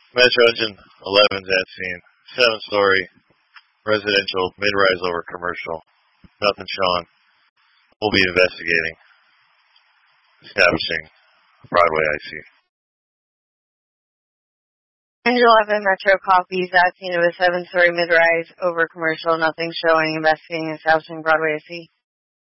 Metro Engine 11's at scene. 7-story residential mid-rise over commercial. Nothing showing. We'll be investigating. Establishing Broadway IC. Angel 11 Metro copies at scene of a 7-story mid-rise over commercial. Nothing showing. Investigating. Establishing Broadway IC.